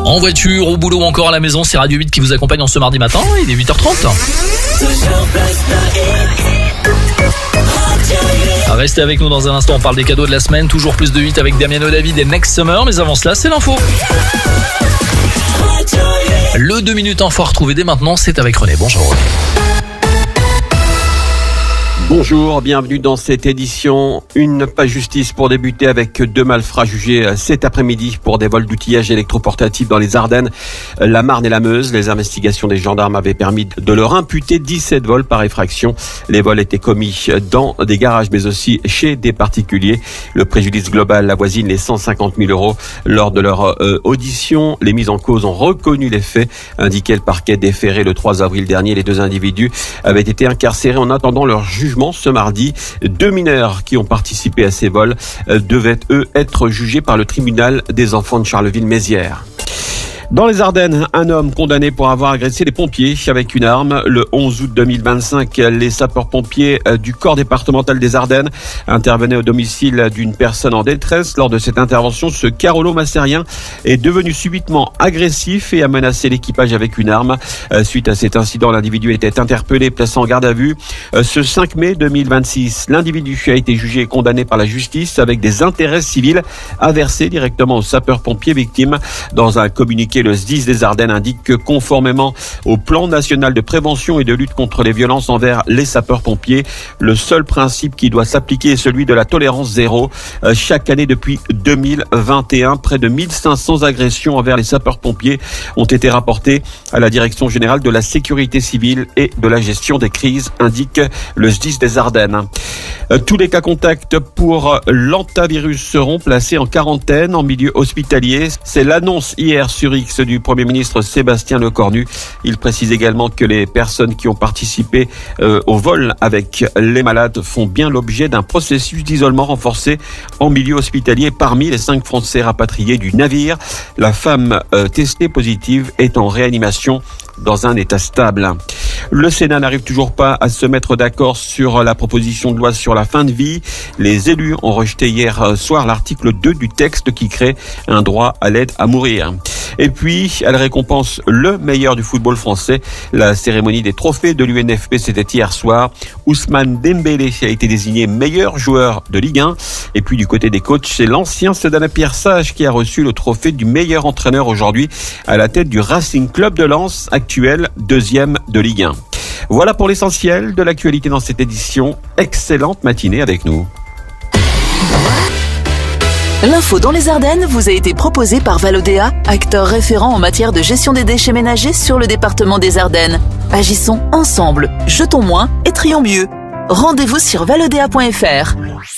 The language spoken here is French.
En voiture, au boulot ou encore à la maison, c'est Radio 8 qui vous accompagne en ce mardi matin, il est 8h30. Restez avec nous dans un instant, on parle des cadeaux de la semaine, toujours plus de 8 avec Damiano David et Next Summer, mais avant cela, c'est l'info. Le 2 minutes info à retrouver dès maintenant, c'est avec René. Bonjour. Bonjour, bienvenue dans cette édition. Une pas justice pour débuter avec 2 malfrats jugés cet après-midi pour des vols d'outillage électroportatif dans les Ardennes, la Marne et la Meuse. Les investigations des gendarmes avaient permis de leur imputer 17 vols par effraction. Les vols étaient commis dans des garages mais aussi chez des particuliers. Le préjudice global avoisine les 150 000 euros. Lors de leur audition, les mises en cause ont reconnu les faits, indiquait le parquet déféré le 3 avril dernier. Les 2 individus avaient été incarcérés en attendant leur jugement ce mardi. 2 mineurs qui ont participé à ces vols devaient, eux, être jugés par le tribunal des enfants de Charleville-Mézières. Dans les Ardennes, un homme condamné pour avoir agressé les pompiers avec une arme. Le 11 août 2025, les sapeurs-pompiers du corps départemental des Ardennes intervenaient au domicile d'une personne en détresse. Lors de cette intervention, ce Carolo Massérien est devenu subitement agressif et a menacé l'équipage avec une arme. Suite à cet incident, l'individu était interpellé, placé en garde à vue. Ce 5 mai 2026, l'individu a été jugé et condamné par la justice avec des intérêts civils à verser directement aux sapeurs-pompiers victimes. Dans un communiqué, le SDIS des Ardennes indique que conformément au plan national de prévention et de lutte contre les violences envers les sapeurs-pompiers, le seul principe qui doit s'appliquer est celui de la tolérance zéro. Chaque année depuis 2021, près de 1500 agressions envers les sapeurs-pompiers ont été rapportées à la Direction générale de la sécurité civile et de la gestion des crises, indique le SDIS des Ardennes. Tous les cas contacts pour l'antavirus seront placés en quarantaine en milieu hospitalier. C'est l'annonce hier sur X du Premier ministre Sébastien Lecornu. Il précise également que les personnes qui ont participé au vol avec les malades font bien l'objet d'un processus d'isolement renforcé en milieu hospitalier. Parmi les 5 Français rapatriés du navire, la femme testée positive est en réanimation dans un état stable. Le Sénat n'arrive toujours pas à se mettre d'accord sur la proposition de loi sur la fin de vie. Les élus ont rejeté hier soir l'article 2 du texte qui crée un droit à l'aide à mourir. Et puis, elle récompense le meilleur du football français. La cérémonie des trophées de l'UNFP, c'était hier soir. Ousmane Dembélé a été désigné meilleur joueur de Ligue 1. Et puis, du côté des coachs, c'est l'ancien Sedan Pierre Sage qui a reçu le trophée du meilleur entraîneur aujourd'hui à la tête du Racing Club de Lens, actuel 2e de Ligue 1. Voilà pour l'essentiel de l'actualité dans cette édition. Excellente matinée avec nous. L'info dans les Ardennes vous a été proposée par Valodéa, acteur référent en matière de gestion des déchets ménagers sur le département des Ardennes. Agissons ensemble, jetons moins et trions mieux. Rendez-vous sur valodéa.fr.